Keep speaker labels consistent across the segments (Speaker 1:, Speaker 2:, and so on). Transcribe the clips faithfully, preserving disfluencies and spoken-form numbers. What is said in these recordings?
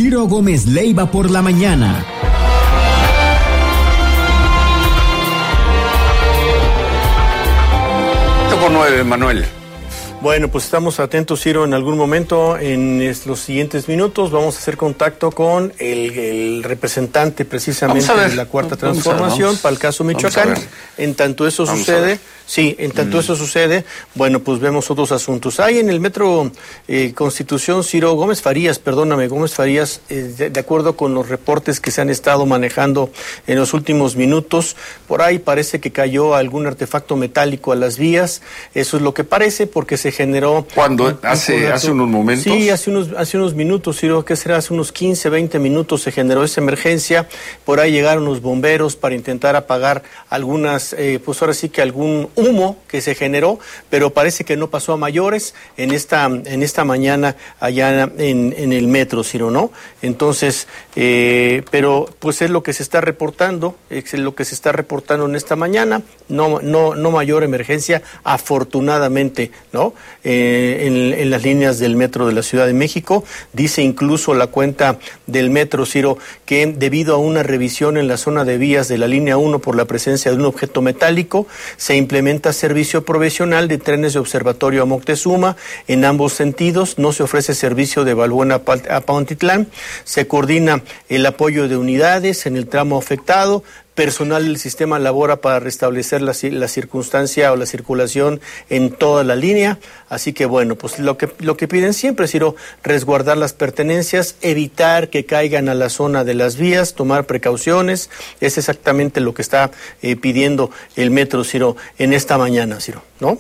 Speaker 1: Ciro Gómez Leiva por la mañana.
Speaker 2: Con nueve, Manuel.
Speaker 3: Bueno, pues estamos atentos, Ciro, en algún momento, en los siguientes minutos, vamos a hacer contacto con el, el representante precisamente de la Cuarta vamos Transformación vamos, para el caso Michoacán. En tanto eso vamos sucede, sí, en tanto mm. eso sucede, bueno, pues vemos otros asuntos. Hay en el Metro eh, Constitución, Ciro Gómez Farías, perdóname, Gómez Farías, eh, de, de acuerdo con los reportes que se han estado manejando en los últimos minutos, por ahí parece que cayó algún artefacto metálico a las vías, eso es lo que parece, porque se generó...
Speaker 2: ¿Cuándo? ¿Hace, hace unos momentos?
Speaker 3: Sí, hace unos, hace unos minutos, Ciro, ¿qué será? Hace unos quince, veinte minutos se generó esa emergencia, por ahí llegaron los bomberos para intentar apagar algunas, eh, pues ahora sí que algún humo que se generó, pero parece que no pasó a mayores en esta, en esta mañana allá en, en el metro, Ciro, ¿no? Entonces, eh, pero pues es lo que se está reportando, es lo que se está reportando en esta mañana, no, no, no mayor emergencia, afortunadamente, ¿no? Eh, en, en las líneas del metro de la Ciudad de México. Dice incluso la cuenta del metro, Ciro, que debido a una revisión en la zona de vías de la línea uno por la presencia de un objeto metálico, se implementa servicio provisional de trenes de observatorio a Moctezuma en ambos sentidos. No se ofrece servicio de Balbuena a Pantitlán. Se coordina el apoyo de unidades en el tramo afectado. Personal del sistema labora para restablecer la, la circunstancia o la circulación en toda la línea. Así que bueno, pues lo que lo que piden siempre, Ciro, resguardar las pertenencias, evitar que caigan a la zona de las vías, tomar precauciones. Es exactamente lo que está eh, pidiendo el metro, Ciro, en esta mañana, Ciro, ¿no?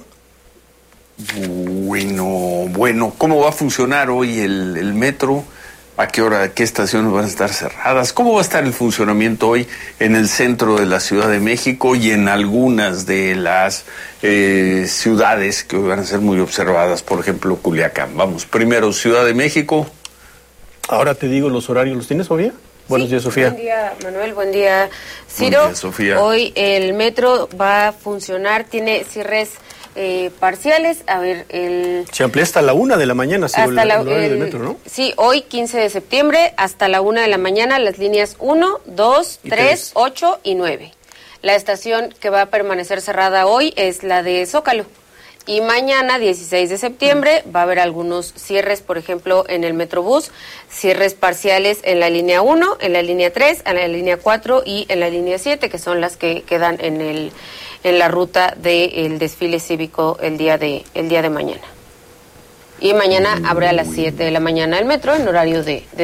Speaker 2: Bueno, bueno, ¿cómo va a funcionar hoy el, el metro? ¿A qué hora, qué estaciones van a estar cerradas? ¿Cómo va a estar el funcionamiento hoy en el centro de la Ciudad de México y en algunas de las eh, ciudades que hoy van a ser muy observadas? Por ejemplo, Culiacán. Vamos, primero Ciudad de México.
Speaker 3: Ahora te digo los horarios. ¿Los tienes, Sofía? Buenos
Speaker 4: sí,
Speaker 3: días, Sofía.
Speaker 4: Buen día, Manuel. Buen día, Ciro.
Speaker 2: Buen día, Sofía.
Speaker 4: Hoy el metro va a funcionar, tiene cierres Eh, parciales, a ver, el...
Speaker 3: Se amplía hasta la una de la mañana, sí,
Speaker 4: hasta
Speaker 3: el,
Speaker 4: la,
Speaker 3: el horario
Speaker 4: el,
Speaker 3: del metro, ¿no?
Speaker 4: Sí, hoy, quince de septiembre, hasta la una de la mañana, las líneas uno, dos, tres, ocho y nueve. La estación que va a permanecer cerrada hoy es la de Zócalo. Y mañana, dieciséis de septiembre, va a haber algunos cierres, por ejemplo, en el Metrobús, cierres parciales en la línea uno, en la línea tres, en la línea cuatro y en la línea siete, que son las que quedan en el en la ruta del desfile cívico el día de el día de mañana. Y mañana abre a las siete de la mañana el metro en horario de, de